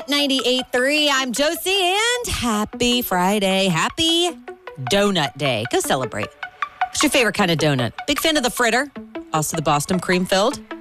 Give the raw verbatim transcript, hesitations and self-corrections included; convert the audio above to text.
Hit ninety-eight point three. I'm Josie, and happy Friday. Happy Donut Day. Go celebrate. What's your favorite kind of donut? Big fan of the fritter, also the Boston cream filled.